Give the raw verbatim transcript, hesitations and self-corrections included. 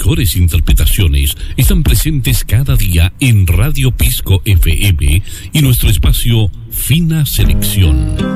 mejores interpretaciones están presentes cada día en Radio Pisco F M y nuestro espacio Fina Selección.